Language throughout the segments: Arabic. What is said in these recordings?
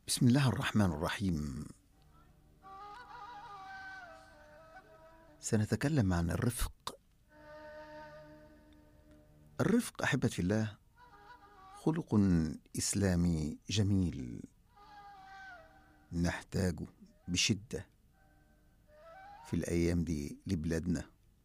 بسم الله الرحمن الرحيم. سنتكلم عن الرفق. الرفق أحبتي في الله خلق إسلامي جميل نحتاجه بشدة في الأيام دي لبلادنا.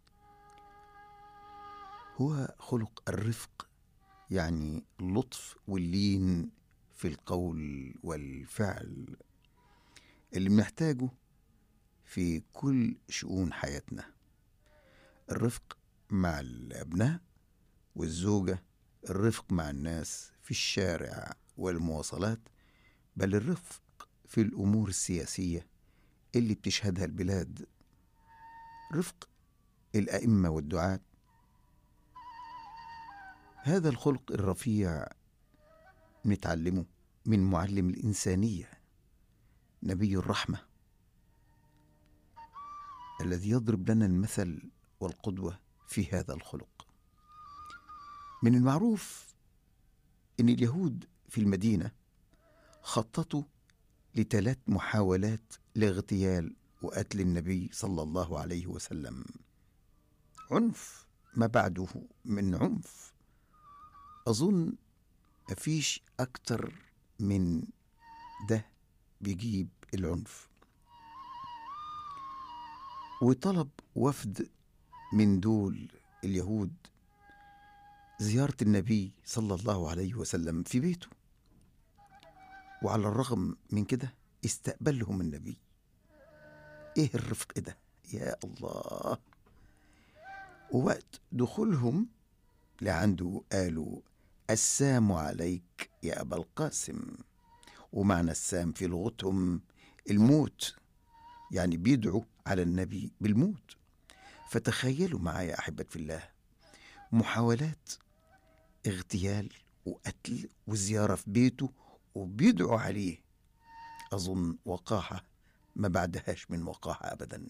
هو خلق الرفق، يعني اللطف واللين في القول والفعل اللي بنحتاجه في كل شؤون حياتنا. الرفق مع الأبناء والزوجة، الرفق مع الناس في الشارع والمواصلات، بل الرفق في الأمور السياسية اللي بتشهدها البلاد، رفق الأئمة والدعاة. هذا الخلق الرفيع نتعلمه من معلم الإنسانية، نبي الرحمة، الذي يضرب لنا المثل والقدوة في هذا الخلق. من المعروف أن اليهود في المدينة خططوا ل3 محاولات لاغتيال وقتل النبي صلى الله عليه وسلم. عنف ما بعده من عنف، أظن مفيش أكتر من ده بيجيب العنف. وطلب وفد من دول اليهود زيارة النبي صلى الله عليه وسلم في بيته، وعلى الرغم من كده استقبلهم النبي. ايه الرفق ده يا الله! ووقت دخولهم لعنده قالوا: السام عليك يا أبا القاسم. ومعنى السام في لغتهم الموت، يعني بيدعوا على النبي بالموت. فتخيلوا معايا أحبة في الله، محاولات اغتيال وقتل وزيارة في بيته وبيدعوا عليه. أظن وقاحة ما بعدهاش من وقاحة أبدا.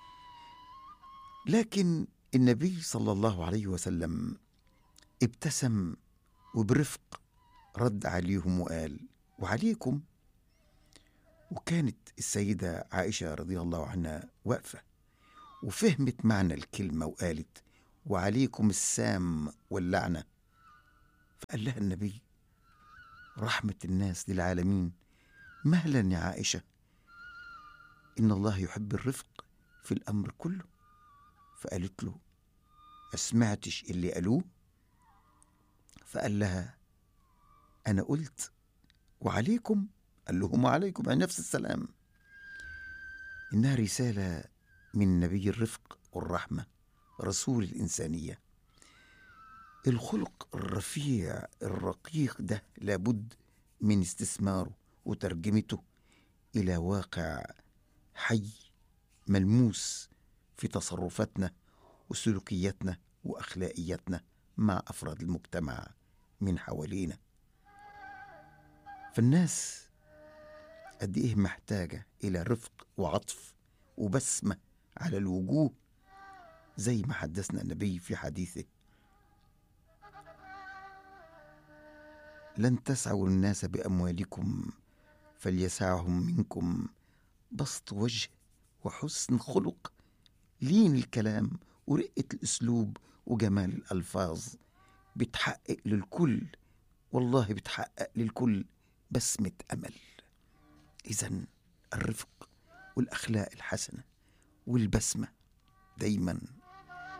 لكن النبي صلى الله عليه وسلم ابتسم وبرفق رد عليهم وقال: وعليكم. وكانت السيدة عائشة رضي الله عنها واقفة وفهمت معنى الكلمة وقالت: وعليكم السام واللعنة. فقال لها النبي رحمة الناس للعالمين: مهلا يا عائشة، إن الله يحب الرفق في الأمر كله. فقالت له: ما سمعتش اللي قالوه؟ فقال لها: أنا قلت وعليكم. قال لهم: وعليكم، يعني نفس السلام. إنها رسالة من نبي الرفق والرحمة، رسول الإنسانية. الخلق الرفيع الرقيق ده لابد من استثماره وترجمته إلى واقع حي ملموس في تصرفاتنا وسلوكياتنا وأخلاقياتنا مع أفراد المجتمع من حوالينا. فالناس قد إيه محتاجة إلى رفق وعطف وبسمة على الوجوه، زي ما حدثنا النبي في حديثه: لن تسعوا الناس بأموالكم فليسعهم منكم بسط وجه وحسن خلق، لين الكلام ورقة الأسلوب وجمال الألفاظ. بتحقق للكل، والله بتحقق للكل بسمة أمل. إذن الرفق والأخلاق الحسنة والبسمة دايما